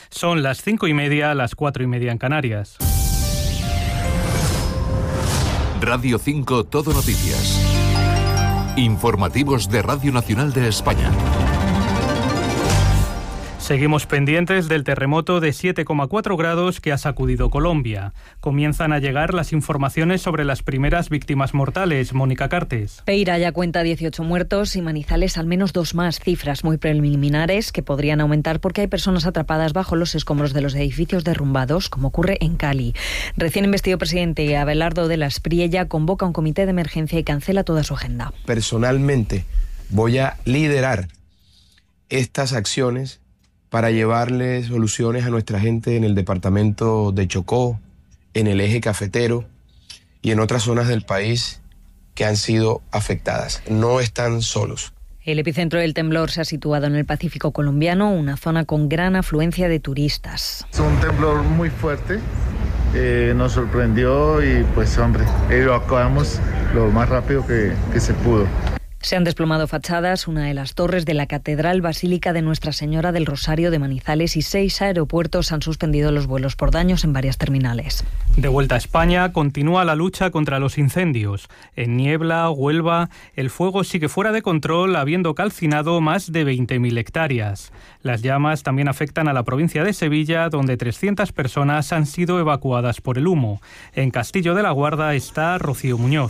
Son las 5:30, las 4:30 en Canarias. Radio 5 Todo Noticias. Informativos de Radio Nacional de España. Seguimos pendientes del terremoto de 7,4 grados que ha sacudido Colombia. Comienzan a llegar las informaciones sobre las primeras víctimas mortales. Mónica Cartes. Peira ya cuenta 18 muertos y Manizales al menos 2 más, cifras muy preliminares que podrían aumentar porque hay personas atrapadas bajo los escombros de los edificios derrumbados, como ocurre en Cali. Recién investido presidente Abelardo de la Espriella convoca un comité de emergencia y cancela toda su agenda. Personalmente voy a liderar estas acciones para llevarle soluciones a nuestra gente en el departamento de Chocó, en el eje cafetero y en otras zonas del país que han sido afectadas. No están solos. El epicentro del temblor se ha situado en el Pacífico colombiano, una zona con gran afluencia de turistas. Es un temblor muy fuerte, nos sorprendió y pues hombre, evacuamos lo más rápido que se pudo. Se han desplomado fachadas, una de las torres de la Catedral Basílica de Nuestra Señora del Rosario de Manizales y 6 aeropuertos han suspendido los vuelos por daños en varias terminales. De vuelta a España, continúa la lucha contra los incendios. En Niebla, Huelva, el fuego sigue fuera de control, habiendo calcinado más de 20.000 hectáreas. Las llamas también afectan a la provincia de Sevilla, donde 300 personas han sido evacuadas por el humo. En Castillo de la Guarda está Rocío Muñoz.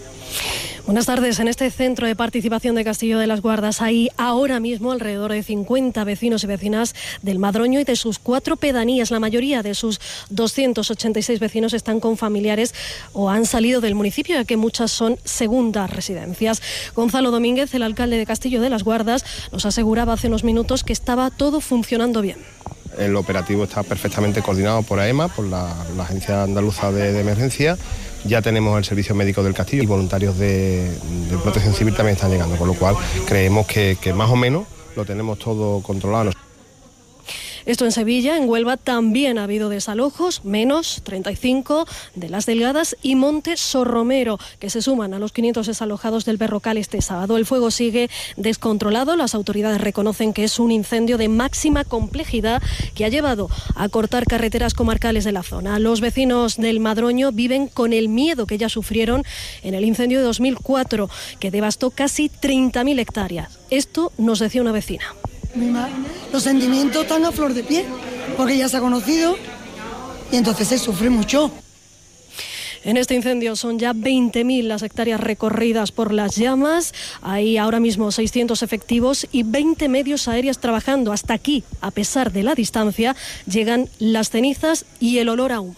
Buenas tardes. En este centro de participación de Castillo de las Guardas hay ahora mismo alrededor de 50 vecinos y vecinas del Madroño y de sus 4 pedanías. La mayoría de sus 286 vecinos están con familiares o han salido del municipio, ya que muchas son segundas residencias. Gonzalo Domínguez, el alcalde de Castillo de las Guardas, nos aseguraba hace unos minutos que estaba todo funcionando bien. El operativo está perfectamente coordinado por AEMA, por la Agencia Andaluza de Emergencia. Ya tenemos el servicio médico del Castillo y voluntarios de Protección Civil también están llegando, con lo cual creemos que más o menos lo tenemos todo controlado. Esto en Sevilla. En Huelva también ha habido desalojos, menos 35 de Las Delgadas y Monte Sorromero, que se suman a los 500 desalojados del Berrocal este sábado. El fuego sigue descontrolado. Las autoridades reconocen que es un incendio de máxima complejidad que ha llevado a cortar carreteras comarcales de la zona. Los vecinos del Madroño viven con el miedo que ya sufrieron en el incendio de 2004, que devastó casi 30.000 hectáreas. Esto nos decía una vecina. Los sentimientos están a flor de piel, porque ya se ha conocido y entonces se sufre mucho. En este incendio son ya 20.000 las hectáreas recorridas por las llamas. Hay ahora mismo 600 efectivos y 20 medios aéreos trabajando. Hasta aquí, a pesar de la distancia, llegan las cenizas y el olor a humo.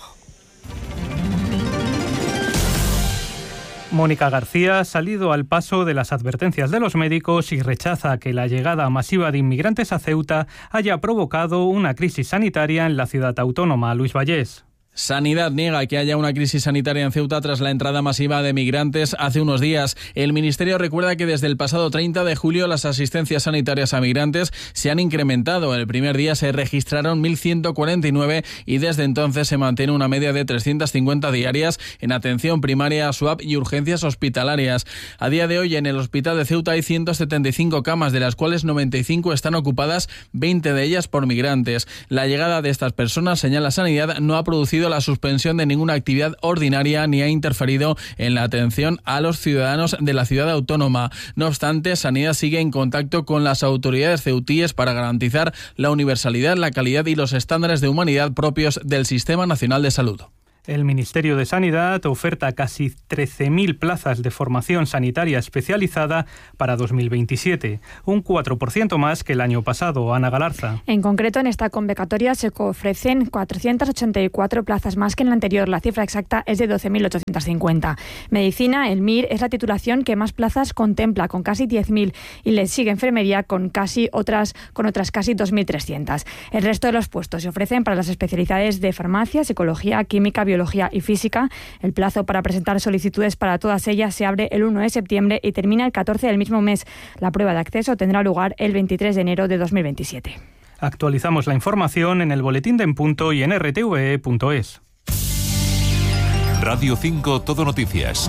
Mónica García ha salido al paso de las advertencias de los médicos y rechaza que la llegada masiva de inmigrantes a Ceuta haya provocado una crisis sanitaria en la ciudad autónoma. Luis Vallés. Sanidad niega que haya una crisis sanitaria en Ceuta tras la entrada masiva de migrantes hace unos días. El Ministerio recuerda que desde el pasado 30 de julio las asistencias sanitarias a migrantes se han incrementado. El primer día se registraron 1.149 y desde entonces se mantiene una media de 350 diarias en atención primaria, SUAP y urgencias hospitalarias. A día de hoy en el hospital de Ceuta hay 175 camas, de las cuales 95 están ocupadas, 20 de ellas por migrantes. La llegada de estas personas, señala Sanidad, no ha producido la suspensión de ninguna actividad ordinaria ni ha interferido en la atención a los ciudadanos de la ciudad autónoma. No obstante, Sanidad sigue en contacto con las autoridades ceutíes para garantizar la universalidad, la calidad y los estándares de humanidad propios del Sistema Nacional de Salud. El Ministerio de Sanidad oferta casi 13.000 plazas de formación sanitaria especializada para 2027, un 4% más que el año pasado. Ana Galarza. En concreto, en esta convocatoria se ofrecen 484 plazas más que en la anterior. La cifra exacta es de 12.850. Medicina, el MIR, es la titulación que más plazas contempla, con casi 10.000, y le sigue enfermería con otras casi 2.300. El resto de los puestos se ofrecen para las especialidades de farmacia, psicología, química, biología y física. El plazo para presentar solicitudes para todas ellas se abre el 1 de septiembre y termina el 14 del mismo mes. La prueba de acceso tendrá lugar el 23 de enero de 2027. Actualizamos la información en el boletín de En Punto y en rtve.es. Radio 5 Todo Noticias.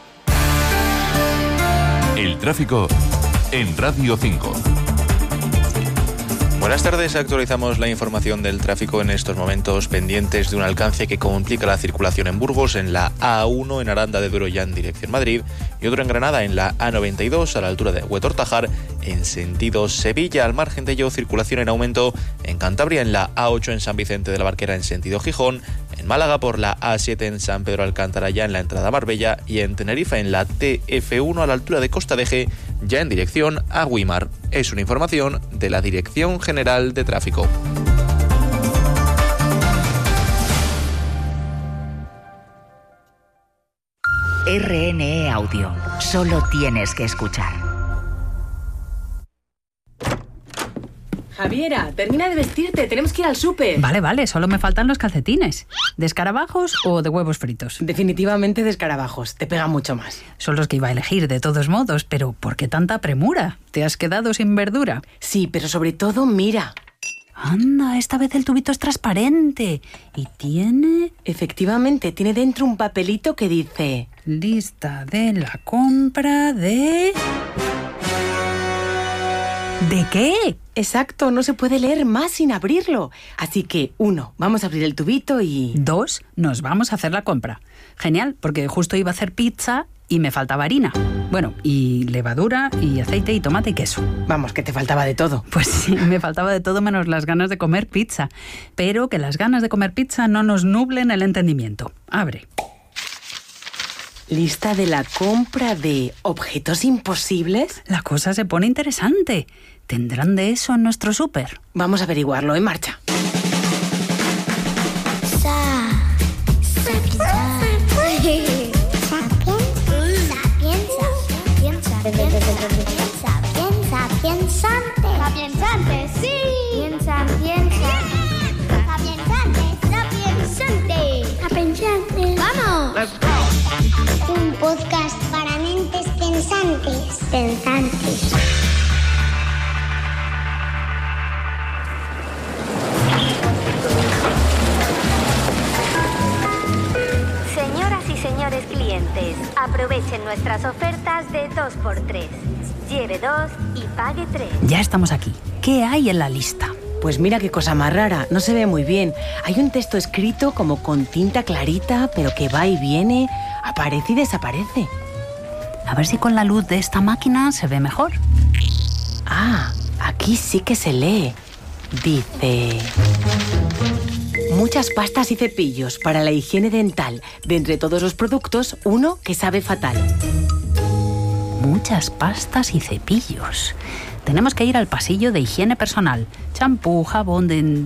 El tráfico en Radio 5. Buenas tardes, actualizamos la información del tráfico en estos momentos, pendientes de un alcance que complica la circulación en Burgos, en la A1 en Aranda de Duero ya en dirección Madrid, y otro en Granada en la A92 a la altura de Huetortajar en sentido Sevilla. Al margen de ello, circulación en aumento en Cantabria en la A8 en San Vicente de la Barquera en sentido Gijón, en Málaga por la A7 en San Pedro Alcántara ya en la entrada a Marbella, y en Tenerife en la TF1 a la altura de Costa de Eje ya en dirección a Güímar. Es una información de la Dirección General de Tráfico. RNE Audio. Solo tienes que escuchar. Javiera, termina de vestirte, tenemos que ir al súper. Vale, solo me faltan los calcetines. ¿De escarabajos o de huevos fritos? Definitivamente de escarabajos, te pega mucho más. Son los que iba a elegir de todos modos, pero ¿por qué tanta premura? ¿Te has quedado sin verdura? Sí, pero sobre todo, mira. Anda, esta vez el tubito es transparente. ¿Y tiene? Efectivamente, tiene dentro un papelito que dice... Lista de la compra de... ¿De qué? Exacto, no se puede leer más sin abrirlo. Así que, 1, vamos a abrir el tubito y... 2, nos vamos a hacer la compra. Genial, porque justo iba a hacer pizza y me faltaba harina. Bueno, y levadura, y aceite, y tomate y queso. Vamos, que te faltaba de todo. Pues sí, me faltaba de todo menos las ganas de comer pizza. Pero que las ganas de comer pizza no nos nublen el entendimiento. Abre. Lista de la compra de objetos imposibles. La cosa se pone interesante. ¿Tendrán de eso en nuestro súper? Vamos a averiguarlo, en marcha. Sapiensante, sí. Piensa. Sapiensante. ¡Vamos! Let's go. Un podcast para mentes pensantes. Señoras y señores clientes, aprovechen nuestras ofertas de 2x3. Lleve 2 y pague 3. Ya estamos aquí. ¿Qué hay en la lista? Pues mira qué cosa más rara, no se ve muy bien. Hay un texto escrito como con tinta clarita, pero que va y viene, aparece y desaparece. A ver si con la luz de esta máquina se ve mejor. Ah, aquí sí que se lee. Dice... Muchas pastas y cepillos para la higiene dental. De entre todos los productos, uno que sabe fatal. Muchas pastas y cepillos. Tenemos que ir al pasillo de higiene personal. Champú, jabón,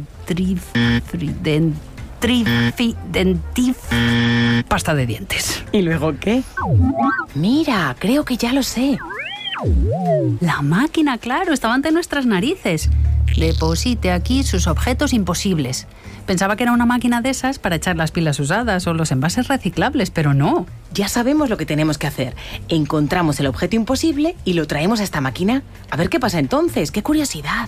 pasta de dientes. ¿Y luego qué? Mira, creo que ya lo sé. La máquina, claro, estaba ante nuestras narices. Deposite aquí sus objetos imposibles. Pensaba que era una máquina de esas para echar las pilas usadas o los envases reciclables, pero no. Ya sabemos lo que tenemos que hacer. Encontramos el objeto imposible y lo traemos a esta máquina. A ver qué pasa entonces. ¡Qué curiosidad!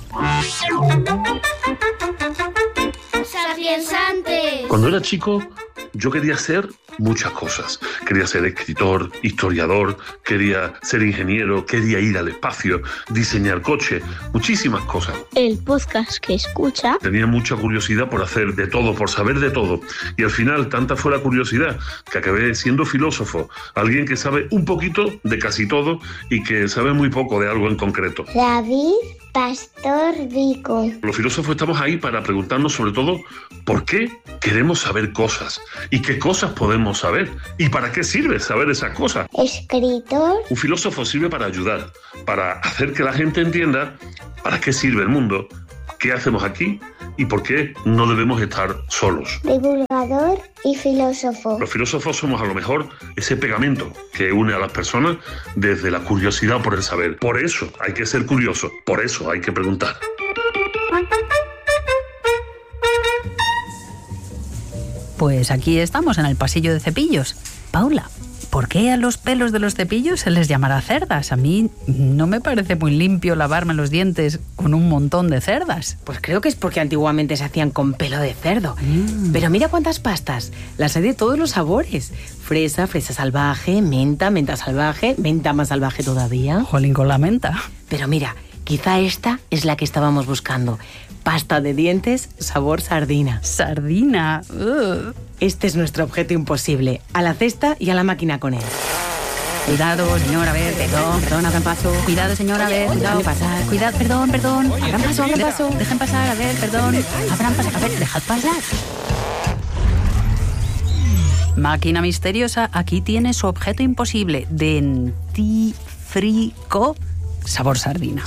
Sapiensante. Cuando era chico, yo quería ser muchas cosas. Quería ser escritor, historiador, quería ser ingeniero, quería ir al espacio, diseñar coches, muchísimas cosas. El podcast que escucha. Tenía mucha curiosidad por hacer de todo, por saber de todo. Y al final, tanta fue la curiosidad que acabé siendo filósofo. Alguien que sabe un poquito de casi todo y que sabe muy poco de algo en concreto. David Pastor Vico. Los filósofos estamos ahí para preguntarnos sobre todo por qué queremos saber cosas y qué cosas podemos saber y para qué sirve saber esas cosas. Escritor. Un filósofo sirve para ayudar, para hacer que la gente entienda para qué sirve el mundo, qué hacemos aquí y por qué no debemos estar solos. Divulgador y filósofo. Los filósofos somos a lo mejor ese pegamento que une a las personas desde la curiosidad por el saber. Por eso hay que ser curioso, por eso hay que preguntar. Pues aquí estamos en el pasillo de cepillos. Paula, ¿por qué a los pelos de los cepillos se les llamará cerdas? A mí no me parece muy limpio lavarme los dientes con un montón de cerdas. Pues creo que es porque antiguamente se hacían con pelo de cerdo. Pero mira cuántas pastas. Las hay de todos los sabores. Fresa, fresa salvaje, menta, menta salvaje, menta más salvaje todavía. Jolín con la menta. Pero mira, Quizá esta es la que estábamos buscando. Pasta de dientes sabor sardina. Sardina. Este es nuestro objeto imposible. A la cesta y a la máquina con él. Cuidado, señora, a ver, Perdón, abran paso. Cuidado, señora, a ver, cuidado. Pasar. Cuidado, perdón. Abran paso. Dejen pasar, a ver, perdón. Abran paso, a ver, dejad pasar. Máquina misteriosa, aquí tiene su objeto imposible. Dentifrico sabor sardina.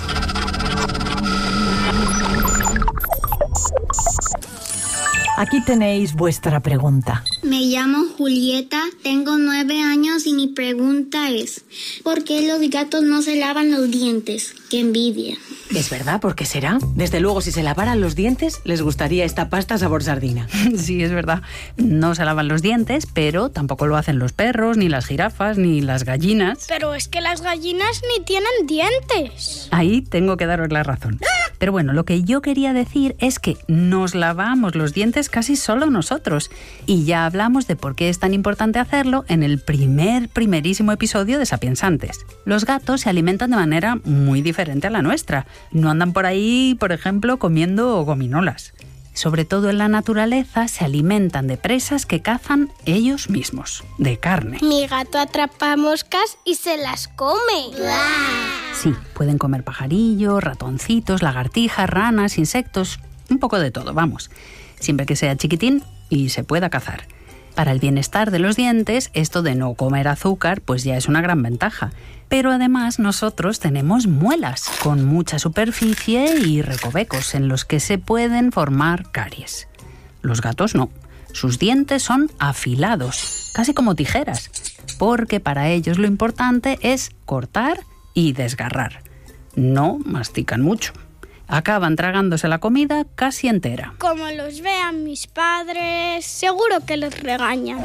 Aquí tenéis vuestra pregunta. Me llamo Julieta, tengo 9 años y mi pregunta es: ¿por qué los gatos no se lavan los dientes? ¡Qué envidia! Es verdad, ¿por qué será? Desde luego, si se lavaran los dientes, les gustaría esta pasta sabor sardina. Sí, es verdad. No se lavan los dientes, pero tampoco lo hacen los perros, ni las jirafas, ni las gallinas. Pero es que las gallinas ni tienen dientes. Ahí tengo que daros la razón. Pero bueno, lo que yo quería decir es que nos lavamos los dientes casi solo nosotros. Y ya hablamos de por qué es tan importante hacerlo en el primerísimo episodio de Sapiensantes. Los gatos se alimentan de manera muy diferente a la nuestra. No andan por ahí, por ejemplo, comiendo gominolas. Sobre todo en la naturaleza se alimentan de presas que cazan ellos mismos, de carne. Mi gato atrapa moscas y se las come. Sí, pueden comer pajarillos, ratoncitos, lagartijas, ranas, insectos, un poco de todo, vamos. Siempre que sea chiquitín y se pueda cazar. Para el bienestar de los dientes, esto de no comer azúcar, pues ya es una gran ventaja. Pero además nosotros tenemos muelas, con mucha superficie y recovecos en los que se pueden formar caries. Los gatos no. Sus dientes son afilados, casi como tijeras, porque para ellos lo importante es cortar y desgarrar. No mastican mucho. Acaban tragándose la comida casi entera. Como los vean mis padres, seguro que les regañan.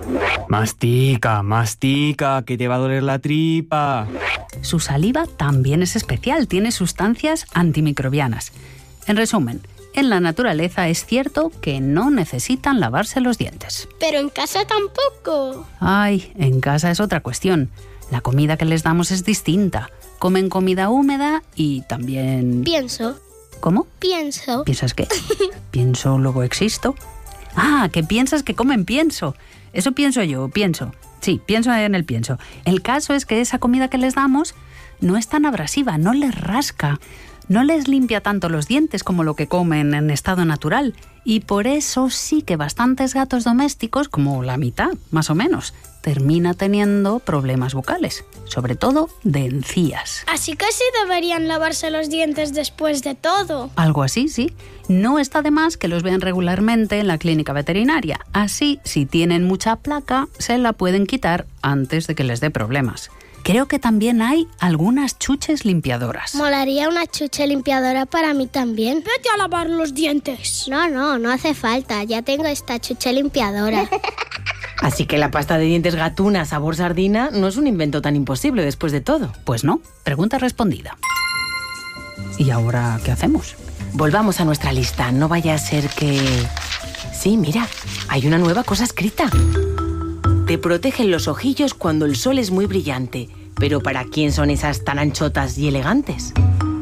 Mastica, que te va a doler la tripa. Su saliva también es especial, tiene sustancias antimicrobianas. En resumen, en la naturaleza es cierto que no necesitan lavarse los dientes. Pero en casa tampoco. Ay, en casa es otra cuestión. La comida que les damos es distinta. Comen comida húmeda y también... Pienso. ¿Cómo? Pienso. ¿Piensas qué? ¿Pienso luego existo? Ah, que piensas que comen pienso. Eso pienso yo, pienso. Sí, pienso en el pienso. El caso es que esa comida que les damos no es tan abrasiva, no les rasca, no les limpia tanto los dientes como lo que comen en estado natural. Y por eso sí que bastantes gatos domésticos, como la mitad, más o menos, termina teniendo problemas bucales, sobre todo de encías. Así que sí deberían lavarse los dientes después de todo. Algo así, sí. No está de más que los vean regularmente en la clínica veterinaria. Así, si tienen mucha placa, se la pueden quitar antes de que les dé problemas. Creo que también hay algunas chuches limpiadoras. Molaría una chuche limpiadora para mí también. Vete a lavar los dientes. No hace falta. Ya tengo esta chuche limpiadora. Así que la pasta de dientes gatuna sabor sardina no es un invento tan imposible después de todo. Pues no, pregunta respondida. ¿Y ahora qué hacemos? Volvamos a nuestra lista, no vaya a ser que... Sí, mira, hay una nueva cosa escrita. Te protegen los ojillos cuando el sol es muy brillante. Pero ¿para quién son esas tan anchotas y elegantes?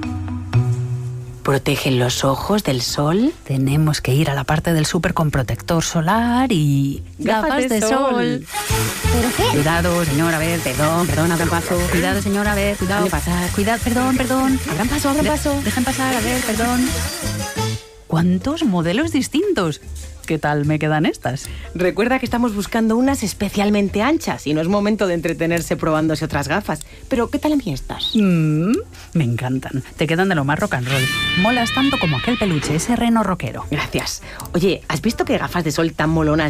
¿Protegen los ojos del sol? Tenemos que ir a la parte del súper con protector solar y... ¡Gafas de sol! ¿Pero qué? Cuidado, señora, a ver, Perdón, abran paso. Cuidado, señora, a ver, cuidado. Pasar. Cuidado, perdón. Abran paso. Dejen pasar, a ver, perdón. ¿Cuántos modelos distintos? ¿Qué tal me quedan estas? Recuerda que estamos buscando unas especialmente anchas y no es momento de entretenerse probándose otras gafas. Pero, ¿qué tal a mí estas? Me encantan. Te quedan de lo más rock and roll. Molas tanto como aquel peluche, ese reno rockero. Gracias. Oye, ¿has visto qué gafas de sol tan molonas